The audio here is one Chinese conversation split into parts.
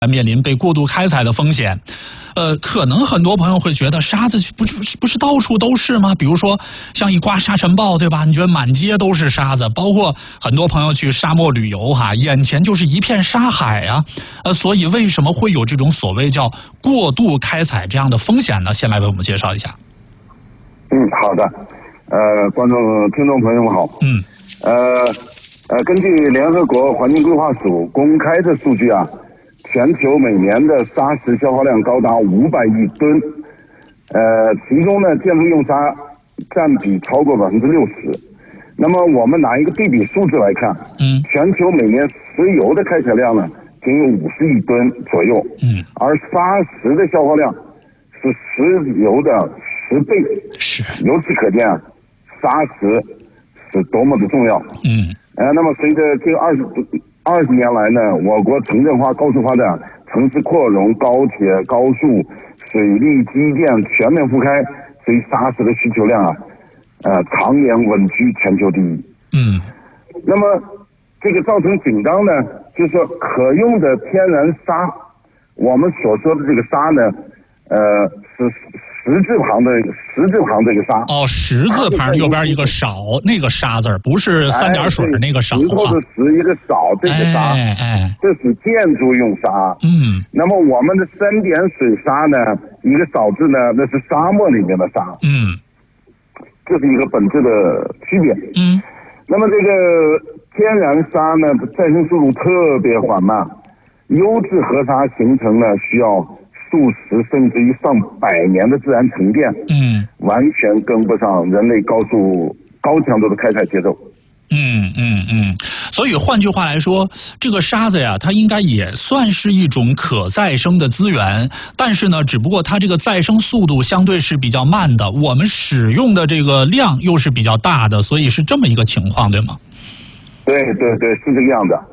面临被过度开采的风险。可能很多朋友会觉得沙子不是到处都是吗？比如说像一刮沙尘暴，对吧？你觉得满街都是沙子，包括很多朋友去沙漠旅游哈，眼前就是一片沙海啊。所以为什么会有这种所谓叫过度开采这样的风险呢？先来为我们介绍一下。 好的。听众朋友们好。根据联合国环境规划署公开的数据啊，全球每年的砂石消耗量高达500亿吨，其中呢，建筑用沙占比超过60%。那么我们拿一个对比数字来看，全球每年石油的开采量呢，仅有50亿吨左右，而砂石的消耗量是石油的10倍。由此可见啊，砂石是多么的重要。那么随着这20年来呢，我国城镇化、高速发展、城市扩容、高铁、高速、水利基建全面覆开，所以砂石的需求量常年稳居全球第一。那么这个造成紧张呢，就是说可用的天然砂，我们所说的这个砂呢，是十字旁这个沙。 十字旁右边一个少，那个沙字儿，不是3点水那个少。 石头的石一个少，这个沙，这是建筑用沙。那么我们的3点水沙呢，一个少字呢，那是沙漠里面的沙。这是一个本质的区别。那么这个天然沙呢，再生速度特别缓慢，优质河沙形成呢需要数十甚至于上百年的自然沉淀，完全跟不上人类高强度的开采节奏。 所以换句话来说，这个沙子呀，它应该也算是一种可再生的资源，但是呢，只不过它这个再生速度相对是比较慢的，我们使用的这个量又是比较大的，所以是这么一个情况，对吗？ 对，是这个样的。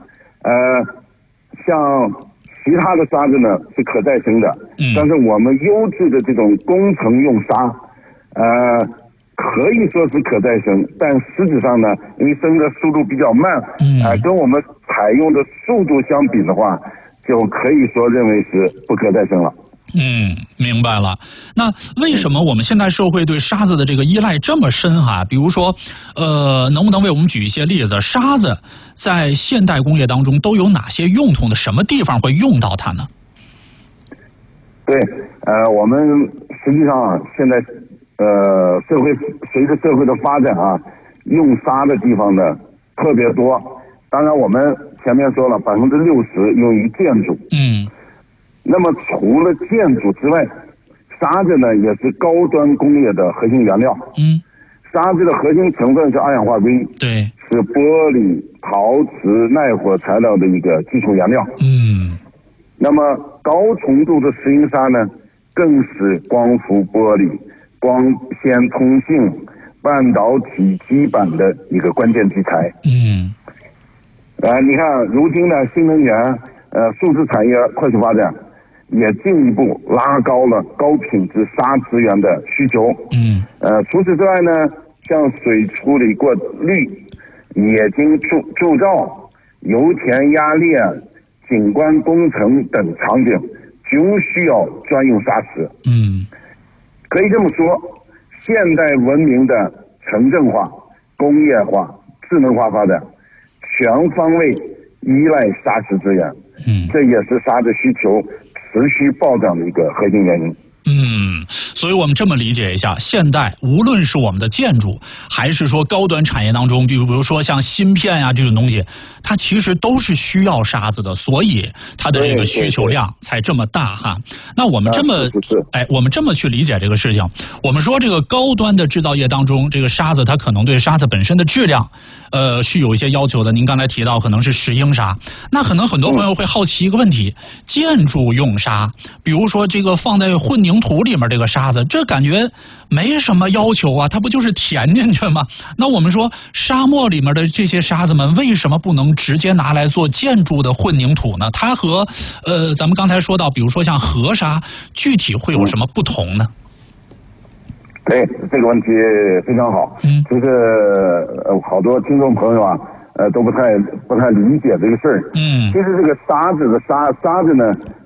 像其他的沙子呢是可再生的，但是我们优质的这种工程用沙，可以说是可再生，但实质上呢，因为生的速度比较慢，跟我们采用的速度相比的话，就可以说认为是不可再生了。 明白了。那为什么我们现在社会对沙子的这个依赖这么深哈？比如说，能不能为我们举一些例子？沙子在现代工业当中都有哪些用途呢？什么地方会用到它呢？ 对，我们实际上现在随着社会的发展啊，用沙的地方呢特别多。当然，我们前面说了，60%用于建筑。那么除了建筑之外，沙子呢也是高端工业的核心原料。沙子的核心成分是二氧化硅， 对， 是玻璃、陶瓷、耐火材料的一个基础原料。那么高纯度的石英砂呢，更是光伏玻璃、光纤通信、半导体基板的一个关键基材。你看，如今呢，新能源、数字产业快速发展，也进一步拉高了高品质砂资源的需求。除此之外呢，像水处理过滤、冶金铸造、油田压炼、景观工程等场景，均需要专用砂石。可以这么说，现代文明的城镇化、工业化、智能化发展，全方位依赖砂石资源。这也是砂的需求持续暴涨的一个核心原因。 所以我们这么理解一下，现代无论是我们的建筑，还是说高端产业当中，比如说像芯片呀这种东西，它其实都是需要沙子的，所以它的这个需求量才这么大哈。那我们这么去理解这个事情，我们说这个高端的制造业当中，这个沙子它可能对沙子本身的质量，是有一些要求的。您刚才提到可能是石英砂，那可能很多朋友会好奇一个问题：建筑用沙，比如说这个放在混凝土里面这个沙子，这感觉没什么要求啊，它不就是填进去吗？那我们说沙漠里面的这些沙子们为什么不能直接拿来做建筑的混凝土呢？它和咱们刚才说到，比如说像河沙，具体会有什么不同呢？ 这个问题非常好。就是好多听众朋友啊， 都不太理解这个事儿。其实这个沙子呢，